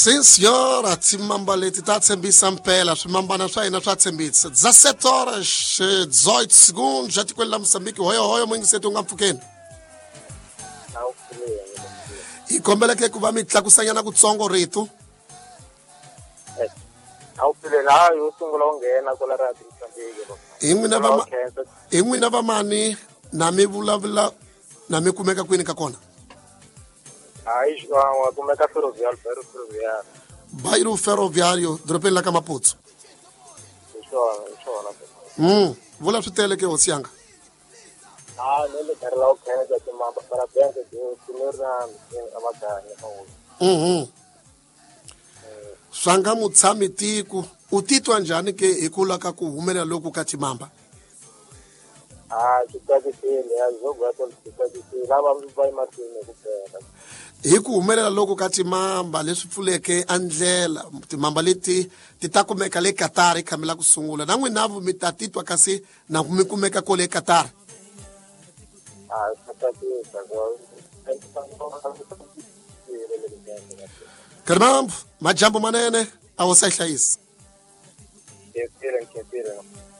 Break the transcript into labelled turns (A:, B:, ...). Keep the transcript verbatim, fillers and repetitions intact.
A: Senhora, timamba leti tá tshembisa mpela, swimambana swa hina swa tshembisa. dezessete horas, dezoito segundos, já te kwela Moçambique, hoyo hoyo mwingisetu nga mpfukeni. I kombela ke ku va mi tlakusanyana kutsongo ritu.
B: Awu phile la yo sungula ungena kula radio Mozambique.
A: I n'wina va I n'wina va mani na mi vulavula na mi kumeka kwini ka kona?
B: Hayi xivangwa kumeka ferroviario ferroviario.
A: Bairro Ferroviario, dropeni la ka Maputo.
B: Xona xona.
A: Mm, vula switele ke hosi yanga.
B: Ah, nele karla ukhenza timamba para benke de sinirna abaganya kawo.
A: Mhm. Swanga mutshami tiku, u titwa njhani ke hi ku la ka ku humelela loku ka timamba?
B: Ah, xitsakisile azogwa to xitsakisile lava va imahlweni ku phela.
A: Hi ku humelela loku ka timamba leswi pfuleke andlela timamba leti ti ta kumeka le Qatar i khamela ku sungula na n'wina mi ta titwa kasi na mi kumeka ko le Qatar.
B: Ah, xitsakisile
A: Karmambu majambo manene a wo sa hlayisa.
B: Ke phela ke phela.